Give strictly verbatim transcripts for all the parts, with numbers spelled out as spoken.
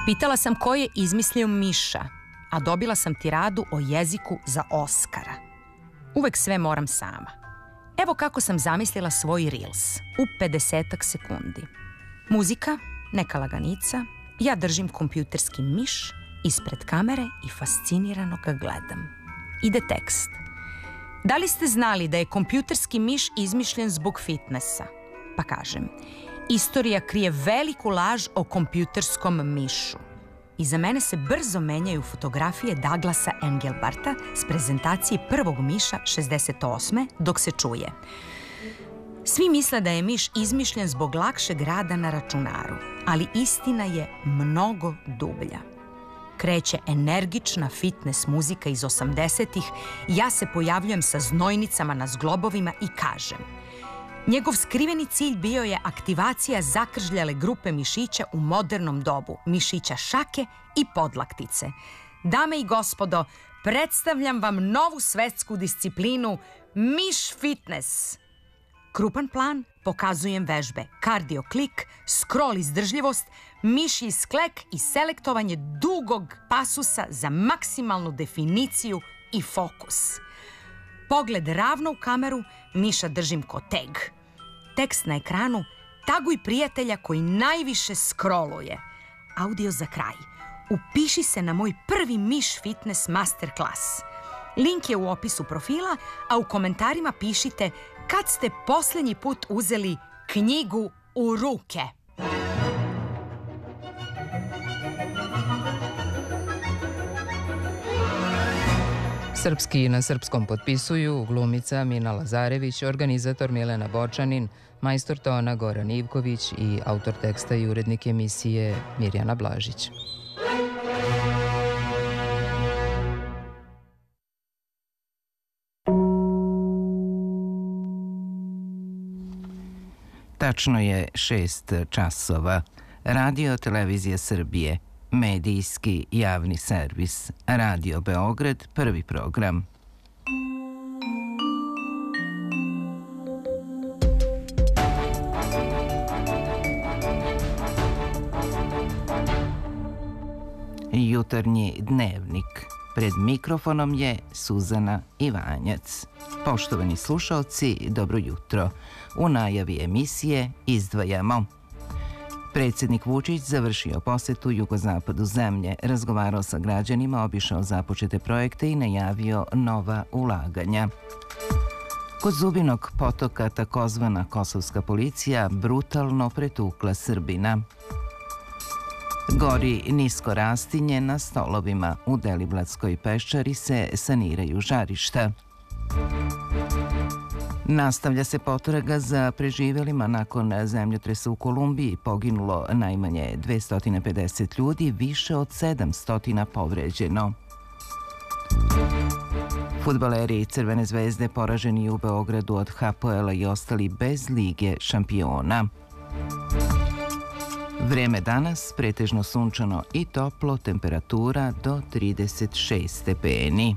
Pitala sam ko je izmislio miša, a dobila sam tiradu o jeziku za Oskara. Uvek sve moram sama. Evo kako sam zamislila svoj Reels u pedesetak sekundi. Muzika, neka laganica, ja držim kompjuterski miš ispred kamere i fascinirano ga gledam. Ide tekst. Da li ste znali da je kompjuterski miš izmišljen zbog fitnessa? Pa kažem, istorija krije veliku laž o kompjuterskom mišu. Iza mene se brzo menjaju fotografije Douglasa Engelbarta s prezentacije prvog miša šezdeset osme dok se čuje. Svi misle da je miš izmišljen zbog lakšeg rada na računaru, ali istina je mnogo dublja. Kreće energična fitness muzika iz osamdesetih, ja se pojavljujem sa znojnicama na zglobovima i kažem: njegov skriveni cilj bio je aktivacija zakržljale grupe mišića u modernom dobu, mišića šake i podlaktice. Dame i gospodo, predstavljam vam novu svetsku disciplinu miš fitness. Krupan plan, pokazujem vežbe, kardio klik, scroll izdržljivost, mišji sklek i selektovanje dugog pasusa za maksimalnu definiciju i fokus. Pogled ravno u kameru, miša držim ko tag. Tekst na ekranu: taguj prijatelja koji najviše scrolluje. Audio za kraj: upiši se na moj prvi miš fitness masterclass. Link je u opisu profila, a u komentarima pišite kad ste posljednji put uzeli knjigu u ruke. Srpski na srpskom potpisuju glumica Mina Lazarević, organizator Milena Bočanin, majstor tona Goran Ivković i autor teksta i urednik emisije Mirjana Blažić. Tačno je šest časova. Radio Televizija Srbije, medijski javni servis, Radio Beograd, prvi program. Jutarnji dnevnik. Pred mikrofonom je Suzana Ivanjac. Poštovani slušalci, dobro jutro. U najavi emisije izdvajamo: predsjednik Vučić završio posetu jugozapadu zemlje, razgovarao sa građanima, obišao započete projekte i najavio nova ulaganja. Kod Zubinog potoka takozvana kosovska policija brutalno pretukla Srbina. Gori nisko rastinje na stolovima. U Deliblatskoj peščari se saniraju žarišta. Nastavlja se potraga za preživelima nakon zemljotresa u Kolumbiji. Poginulo najmanje dvesta pedeset ljudi, više od sedamsto povređeno. Fudbaleri Crvene zvezde poraženi u Beogradu od ha pe el-a i ostali bez Lige šampiona. Vreme danas pretežno sunčano i toplo, temperatura do trideset šest stepeni.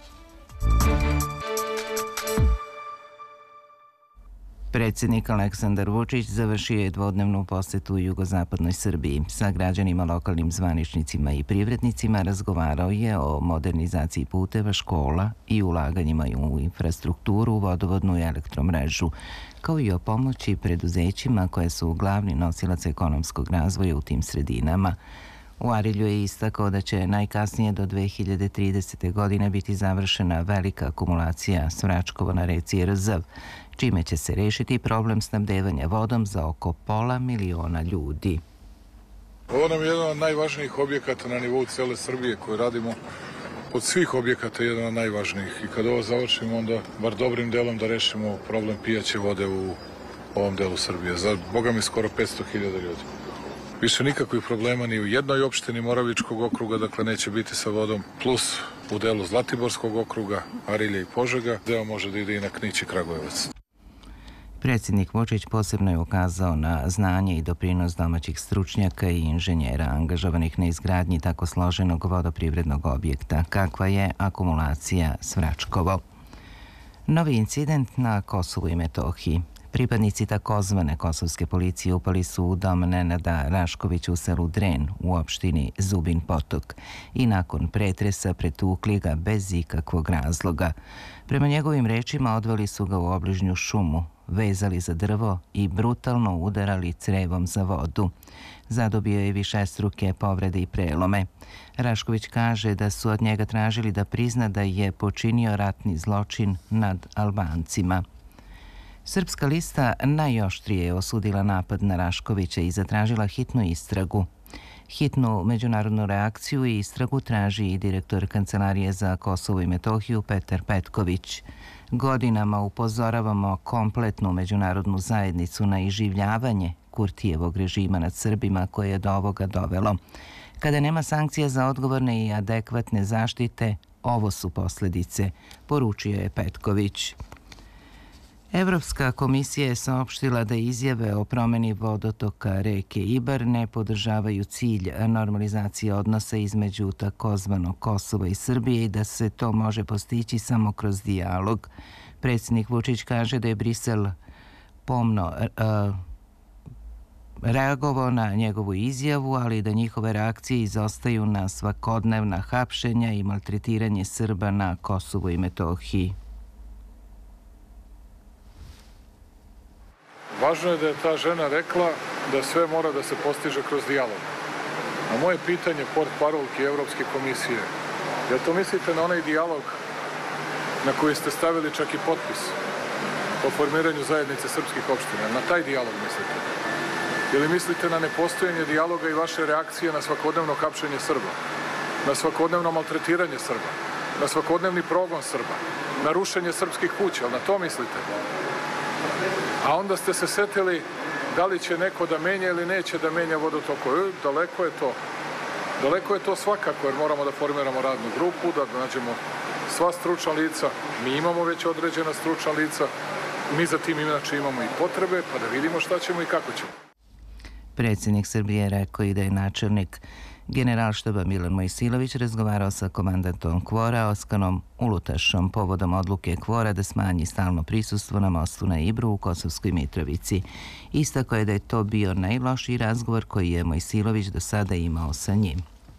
Predsjednik Aleksandar Vučić završio je dvodnevnu posetu u jugozapadnoj Srbiji. Sa građanima, lokalnim zvaničnicima i privrednicima razgovarao je o modernizaciji puteva, škola i ulaganjima u infrastrukturu, vodovodnu i elektromrežu, kao i o pomoći preduzećima koje su glavni nosilac ekonomskog razvoja u tim sredinama. U Arilju je istakao da će najkasnije do dve hiljade tridesete. godine biti završena velika akumulacija Svračkovo na reci Rzav, čime će se rešiti problem snabdevanja vodom za oko pola miliona ljudi. Ovo nam je jedan od najvažnijih objekata na nivou cele Srbije koju radimo. Od svih objekata jedan od najvažnijih. I kad ovo završimo, onda bar dobrim delom da rešimo problem pijaće vode u ovom delu Srbije. Za, boga mi, skoro petsto hiljada ljudi. Više nikakvih problema ni u jednoj opštini Moravičkog okruga, dakle neće biti sa vodom, plus u delu Zlatiborskog okruga, Arilje i Požega, deo može da ide i na Knić i Kragujevac. Predsjednik Vučić posebno je ukazao na znanje i doprinos domaćih stručnjaka i inženjera angažovanih na izgradnji tako složenog vodoprivrednog objekta, kakva je akumulacija Svračkovo. Novi incident na Kosovu i Metohiji. Pripadnici takozvane kosovske policije upali su u dom Nenada Raškovića u selu Dren u opštini Zubin Potok i nakon pretresa pretukli ga bez ikakvog razloga. Prema njegovim rečima odveli su ga u obližnju šumu, vezali za drvo i brutalno udarali crevom za vodu. Zadobio je višestruke povrede i prelome. Rašković kaže da su od njega tražili da prizna da je počinio ratni zločin nad Albancima. Srpska lista najoštrije je osudila napad na Raškovića i zatražila hitnu istragu. Hitnu međunarodnu reakciju i istragu traži i direktor Kancelarije za Kosovo i Metohiju Petar Petković. Godinama upozoravamo kompletnu međunarodnu zajednicu na iživljavanje Kurtijevog režima nad Srbima koje je do ovoga dovelo. Kada nema sankcija za odgovorne i adekvatne zaštite, ovo su posljedice, poručio je Petković. Evropska komisija je saopštila da izjave o promjeni vodotoka reke Ibar ne podržavaju cilj normalizacije odnosa između takozvanog Kosova i Srbije i da se to može postići samo kroz dijalog. Predsjednik Vučić kaže da je Brisel pomno uh, reagovao na njegovu izjavu, ali da njihove reakcije izostaju na svakodnevna hapšenja i maltretiranje Srba na Kosovu i Metohiji. Važno je da je ta žena rekla da sve mora da se postiže kroz dijalog. A moje pitanje port parolki Evropske komisije, jel to mislite na onaj dijalog na koji ste stavili čak i potpis o formiranju zajednice srpskih opština? Na taj dijalog mislite? Ili mislite na nepostojanje dijaloga i vaše reakcije na svakodnevno hapšenje Srba, na svakodnevno maltretiranje Srba, na svakodnevni progon Srba, na rušenje srpskih kuća, ali na to mislite? A onda ste se setili da li će neko da menja ili neće da menja vodotoko. E, daleko je to. Daleko je to svakako, jer moramo da formiramo radnu grupu, da nađemo sva stručna lica. Mi imamo već određena stručna lica. Mi za tim inače imamo i potrebe, pa da vidimo šta ćemo i kako ćemo. Predsjednik Srbije rekao i da je načelnik generalštaba Milan Mojsilović razgovarao sa komandantom Kvora Oskanom Ulutašom povodom odluke Kvora da smanji stalno prisustvo na mostu na Ibru u Kosovskoj Mitrovici. Istakao je da je to bio najlošiji razgovor koji je Mojsilović do sada imao sa njim.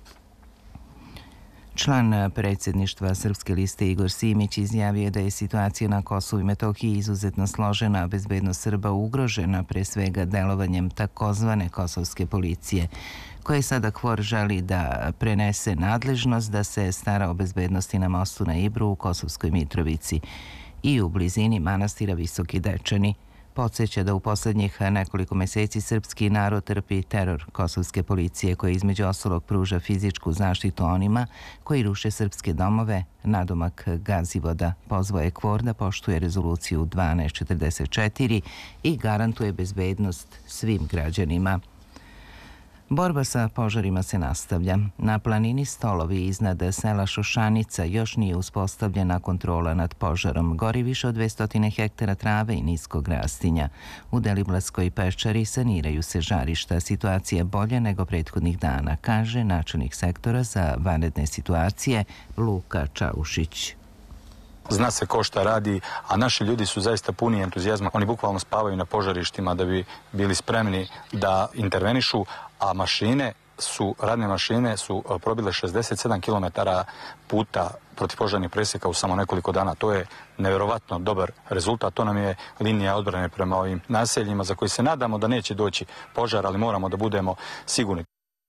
Član predsjedništva Srpske liste Igor Simić izjavio da je situacija na Kosovu i Metohiji izuzetno složena, a bezbednost Srba ugrožena pre svega delovanjem takozvane kosovske policije, koje sada Kvor želi da prenese nadležnost da se stara o bezbednosti na mostu na Ibru u Kosovskoj Mitrovici i u blizini manastira Visoki Dečani. Podsjeća da u posljednjih nekoliko meseci srpski narod trpi teror kosovske policije koja između ostalog pruža fizičku zaštitu onima koji ruše srpske domove, nadomak Gazivoda. Pozvao je Kvor da poštuje rezoluciju dvanaest četrdeset četiri i garantuje bezbednost svim građanima. Borba sa požarima se nastavlja. Na planini Stolovi iznad sela Šošanica još nije uspostavljena kontrola nad požarom. Gori više od dvesta hektara trave i niskog rastinja. U Deliblatskoj peščari saniraju se žarišta. Situacija je bolja nego prethodnih dana, kaže načelnik sektora za vanredne situacije Luka Čaušić. Zna se ko šta radi, a naši ljudi su zaista puni entuzijazma. Oni bukvalno spavaju na požarištima da bi bili spremni da intervenišu, a mašine su, radne mašine su probile šezdeset sedam kilometara puta protivpožarnih presjeka u samo nekoliko dana. To je nevjerovatno dobar rezultat. To nam je linija odbrane prema ovim naseljima za koji se nadamo da neće doći požar, ali moramo da budemo sigurni.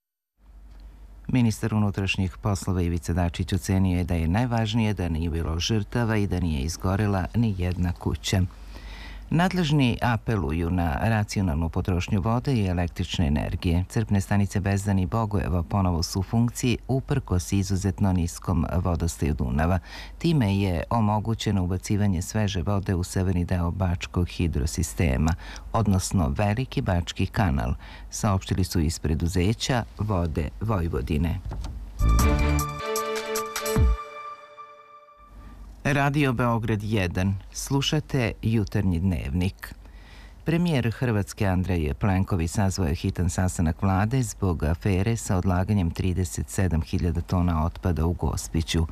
Ministar unutrašnjih poslova Ivica Dačić ocenio je da je najvažnije da nije bilo žrtava i da nije izgorela ni jedna kuća. Nadležni apeluju na racionalnu potrošnju vode i električne energije. Crpne stanice Bezdan i Bogojeva ponovo su u funkciji uprkos izuzetno niskom vodostaju Dunava. Time je omogućeno ubacivanje sveže vode u severni deo Bačkog hidrosistema, odnosno Veliki Bački kanal, saopštili su iz preduzeća Vode Vojvodine. Radio Beograd jedan. Slušate Jutarnji dnevnik. Premijer Hrvatske Andrej Plenković sazvao je hitan sastanak vlade zbog afere sa odlaganjem trideset sedam hiljada tona otpada u Gospiću.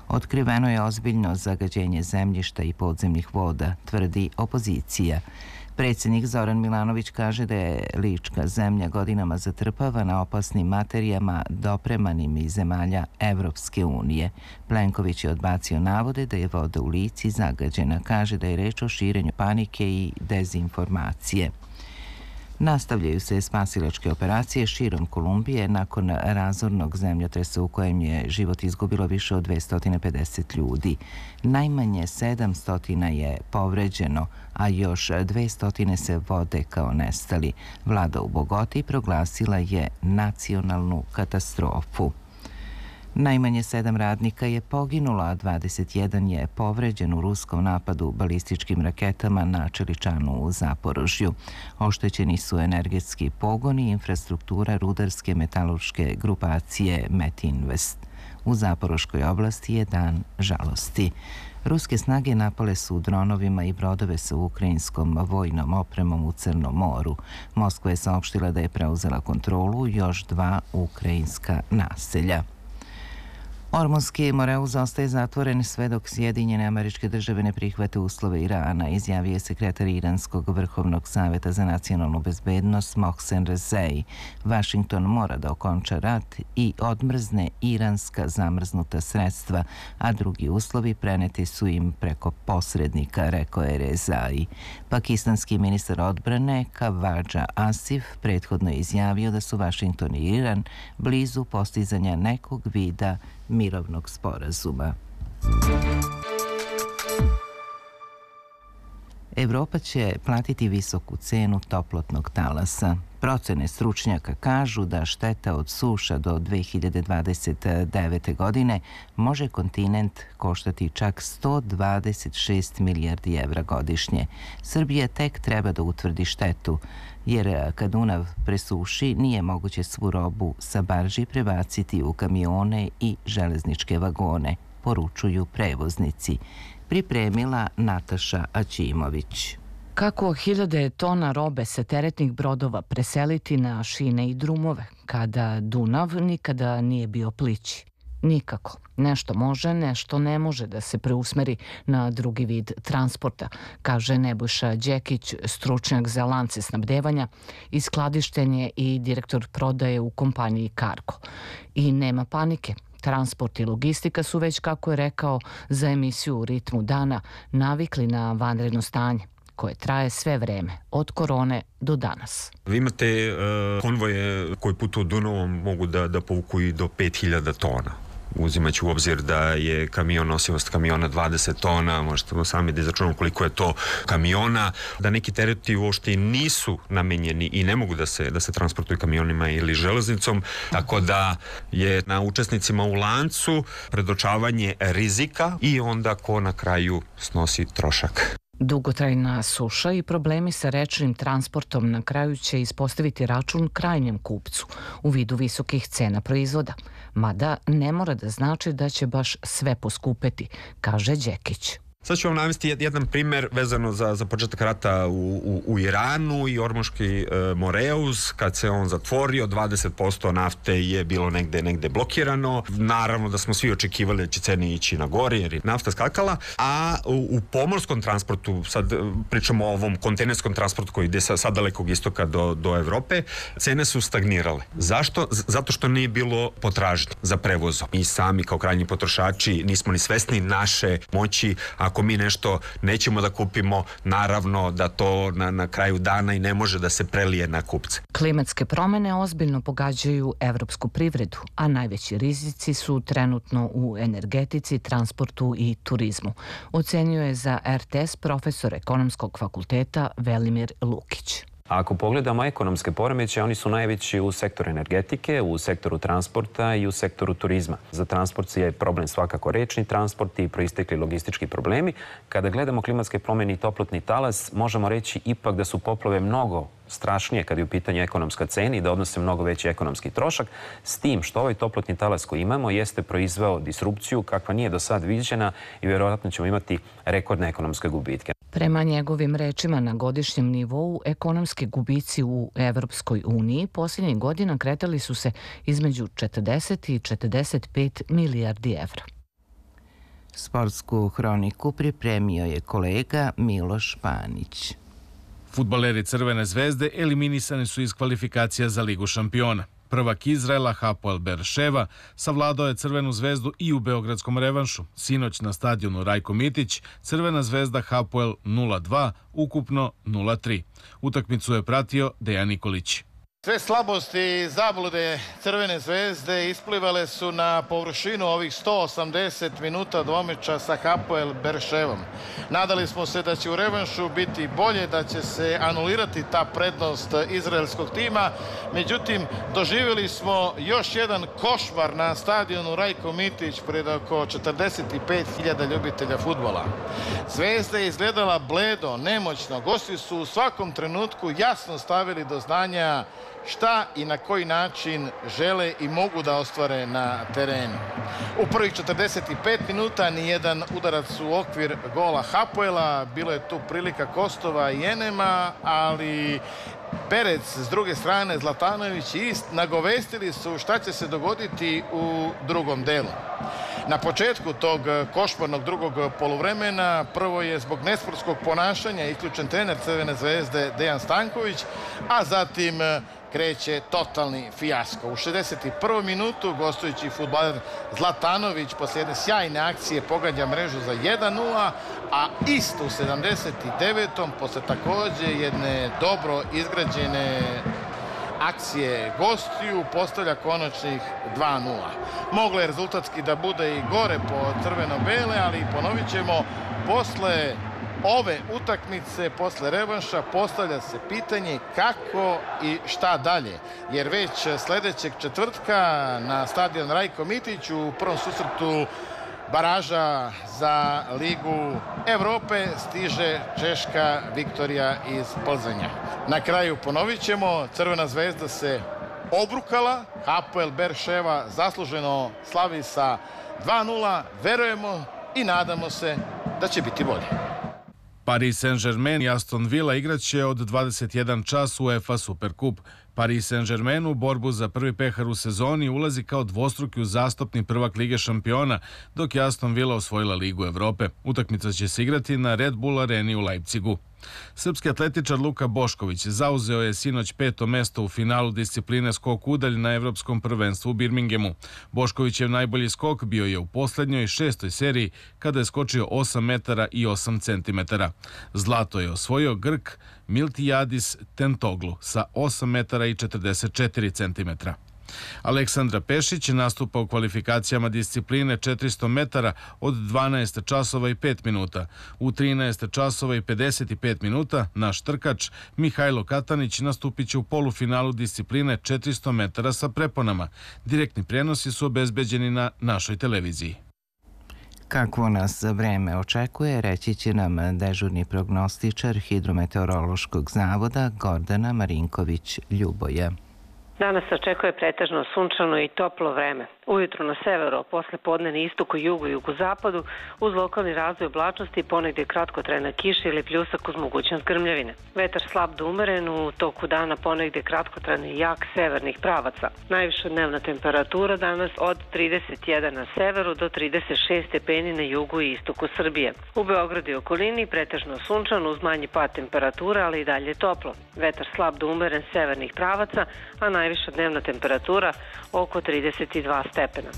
Otkriveno je ozbiljno zagađenje zemljišta i podzemnih voda, tvrdi opozicija. Predsjednik Zoran Milanović kaže da je Lička zemlja godinama zatrpavana opasnim materijama dopremanim iz zemalja Evropske unije. Plenković je odbacio navode da je voda u Lici zagađena. Kaže da je reč o širenju panike i dezinformacije. Nastavljaju se spasilačke operacije širom Kolumbije nakon razornog zemljotresa u kojem je život izgubilo više od dvesta pedeset ljudi. Najmanje sedamsto je povređeno, a još dvesta se vode kao nestali. Vlada u Bogoti proglasila je nacionalnu katastrofu. Najmanje sedam radnika je poginulo, a dvadeset jedan je povređen u ruskom napadu balističkim raketama na Čeličanu u Zaporožju. Oštećeni su energetski pogoni i infrastruktura rudarske metalurške grupacije Metinvest. U Zaporoškoj oblasti je dan žalosti. Ruske snage napale su dronovima i brodove sa ukrajinskom vojnom opremom u Crnom moru. Moskva je saopštila da je preuzela kontrolu još dva ukrajinska naselja. Ormonski Moreuz ostaje zatvoren sve dok Sjedinjene Američke Države ne prihvate uslove Irana, izjavio je sekretar Iranskog vrhovnog savjeta za nacionalnu bezbednost Mohsen Rezei. Vašington mora da okonča rat i odmrzne iranska zamrznuta sredstva, a drugi uslovi preneti su im preko posrednika, rekao je Rezai. Pakistanski ministar odbrane Kavadža Asif prethodno je izjavio da su Vašington i Iran blizu postizanja nekog vida mirovnog sporazuma. Evropa će platiti visoku cenu toplotnog talasa. Procene stručnjaka kažu da šteta od suša do dve hiljade dvadeset devete. godine može kontinent koštati čak sto dvadeset šest milijardi evra godišnje. Srbija tek treba da utvrdi štetu, jer kad Dunav presuši nije moguće svu robu sa barži prebaciti u kamione i železničke vagone, poručuju prevoznici. Pripremila Nataša Aćimović. Kako hiljade tona robe sa teretnih brodova preseliti na šine i drumove, kada Dunav nikada nije bio plići? Nikako. Nešto može, nešto ne može da se preusmeri na drugi vid transporta, kaže Nebojša Đekić, stručnjak za lance snabdevanja i skladištenje i direktor prodaje u kompaniji Cargo. I nema panike. Transport i logistika su već, kako je rekao za emisiju U ritmu dana, navikli na vanredno stanje koje traje sve vreme, od korone do danas. Vi imate uh, konvoje koji putuju Dunavom, mogu da, da povuku i do pet hiljada tona. Uzimajući u obzir da je kamion, nosivost kamiona dvadeset tona, možete sami da izračunamo koliko je to kamiona, da neki tereti uopšte nisu namenjeni i ne mogu da se, da se transportuju kamionima ili železnicom, tako da je na učesnicima u lancu predočavanje rizika i onda ko na kraju snosi trošak. Dugotrajna suša i problemi sa rečnim transportom na kraju će ispostaviti račun krajnjem kupcu u vidu visokih cena proizvoda, mada ne mora da znači da će baš sve poskupeti, kaže Đekić. Sad ću vam navesti jedan primjer vezano za, za početak rata u, u, u Iranu i Ormoški e, Moreuz. Kad se on zatvorio, dvadeset posto nafte je bilo negde, negde blokirano. Naravno da smo svi očekivali da će cene ići na gore jer je nafta skakala. A u, u pomorskom transportu, sad pričamo o ovom kontejnerskom transportu koji ide sa, sa dalekog istoka do, do Evrope, cene su stagnirale. Zašto? Zato što nije bilo potražnje za prevozom. Mi sami kao krajnji potrošači nismo ni svesni naše moći. Ako mi nešto nećemo da kupimo, naravno da to na, na kraju dana i ne može da se prelije na kupce. Klimatske promene ozbiljno pogađaju evropsku privredu, a najveći rizici su trenutno u energetici, transportu i turizmu. Ocenjuje za R T S profesor ekonomskog fakulteta Velimir Lukić. Ako pogledamo ekonomske poremećaje, oni su najveći u sektoru energetike, u sektoru transporta i u sektoru turizma. Za transport je problem svakako rečni transport i proistekli logistički problemi. Kada gledamo klimatske promjene i toplotni talas, možemo reći ipak da su poplave mnogo strašnije kad je u pitanju ekonomska cena i da odnose mnogo veći ekonomski trošak, s tim što ovaj toplotni talas koji imamo jeste proizveo disrupciju kakva nije do sad viđena i vjerojatno ćemo imati rekordne ekonomske gubitke. Prema njegovim rečima, na godišnjem nivou ekonomski gubici u Evropskoj uniji posljednjih godina kretali su se između četrdeset i četrdeset pet milijardi evra. Sportsku hroniku pripremio je kolega Miloš Panić. Fudbaleri Crvene zvezde eliminisani su iz kvalifikacija za Ligu šampiona. Prvak Izraela Hapoel Berševa savladao je Crvenu zvezdu i u beogradskom revanšu. Sinoć na stadionu Rajko Mitić Crvena zvezda Hapoel nula dva, ukupno nula tri. Utakmicu je pratio Dejan Nikolić. Sve slabosti i zablude Crvene zvezde isplivale su na površinu ovih sto osamdeset minuta dvomeča sa Hapoel Berševom. Nadali smo se da će u revanšu biti bolje, da će se anulirati ta prednost izraelskog tima. Međutim, doživjeli smo još jedan košmar na stadionu Rajko Mitić pred oko četrdeset pet hiljada ljubitelja fudbala. Zvezda je izgledala bledo, nemoćno. Gosti su u svakom trenutku jasno stavili do znanja šta i na koji način žele i mogu da ostvare na terenu. U prvih četrdeset pet minuta nijedan udarac u okvir gola Hapoela, bilo je tu prilika Kostova i Enema, ali Perec s druge strane, Zlatanović i Ist nagovestili su šta će se dogoditi u drugom delu. Na početku tog košmarnog drugog poluvremena prvo je zbog nesportskog ponašanja isključen trener Crvene zvezde Dejan Stanković, a zatim kreće totalni fijasko. U šezdeset prvom minutu gostujući fudbaler Zlatanović posle jedne sjajne akcije pogađa mrežu za jedan nula, a isto u sedamdeset devetom posle takođe jedne dobro izgrađene akcije gostiju postavlja konačnih dva nula. Moglo je rezultatski da bude i gore po crveno-bele, ali ponovit ćemo, posle ove utakmice, posle revanša, postavlja se pitanje kako i šta dalje. Jer već sledećeg četvrtka na stadion Rajko Mitić u prvom susretu baraža za Ligu Evrope stiže češka Viktorija iz Plzenja. Na kraju ponovit ćemo, Crvena zvezda se obrukala, Hapoel Berševa zasluženo slavi sa dva nula, verujemo i nadamo se da će biti bolje. Paris Saint-Germain i Aston Villa igraće od dvadeset jedan čas UEFA Superkup. Paris Saint-Germain u borbu za prvi pehar u sezoni ulazi kao dvostruki uzastopni prvak Lige šampiona, dok je Aston Villa osvojila Ligu Evrope. Utakmica će se igrati na Red Bull areni u Leipzigu. Srpski atletičar Luka Bošković zauzeo je sinoć peto mesto u finalu discipline skok udalj na Evropskom prvenstvu u Birminghamu. Boškovićev najbolji skok bio je u poslednjoj šestoj seriji kada je skočio osam metara i osam centimetara. Zlato je osvojio Grk Miltijadis Tentoglu sa osam metara i četrdeset četiri centimetra. Aleksandra Pešić nastupa u kvalifikacijama discipline četiristo metara od dvanaest časova i pet minuta. U trinaest časova i pedeset pet minuta naš trkač Mihajlo Katanić nastupit će u polufinalu discipline četiristo metara sa preponama. Direktni prenosi su obezbeđeni na našoj televiziji. Kakvo nas vreme očekuje, reći će nam dežurni prognostičar Hidrometeorološkog zavoda Gordana Marinković-Ljuboja. Danas se očekuje pretežno sunčano i toplo vreme. Ujutru na severu, a posle podne na istoku, jugu i jugozapadu, uz lokalni razvoj oblačnosti, ponegdje kratkotrajna kiša ili pljusak uz mogućnost grmljavine. Vetar slab do umeren, u toku dana ponegdje kratkotrajni jak severnih pravaca. Najviša dnevna temperatura danas od trideset jedan na severu do trideset šest stepeni na jugu i istoku Srbije. U Beogradu i okolini pretežno sunčano uz manji pad temperatura, ali i dalje toplo. Vetar slab do umeren severnih pravaca, a najviša dnevna temperatura oko trideset dva stepena.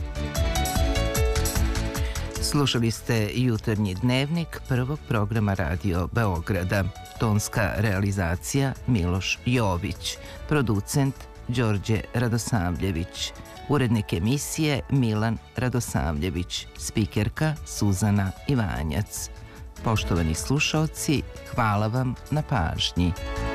Slušali ste jutarnji dnevnik prvog programa Radio Beograda. Tonska realizacija Miloš Jović. Producent Đorđe Radosavljević. Urednik emisije Milan Radosavljević. Spikerka Suzana Ivanjac. Poštovani slušaoci, hvala vam na pažnji.